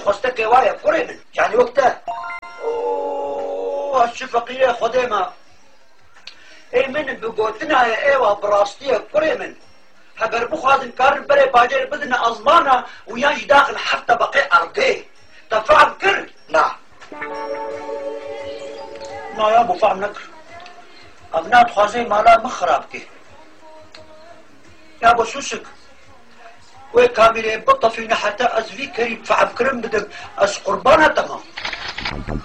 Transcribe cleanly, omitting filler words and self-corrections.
خوستك وايا كوري من يعني وقتها اوه الشفقية خديمة اي من بقوتنا يا ايوه براستية كوري من هبر بخوازن كارن بري باجر بدنا ازمانا وياش داخل حتى بقي ارقي تفعل كر لا يا ابو فهم نكر ابنات خوازي مالا مخراب كي يا ابو سوسك وكاميري بطة فينا حتى ازفي كريم فعب كرم بدك از قربانة تمام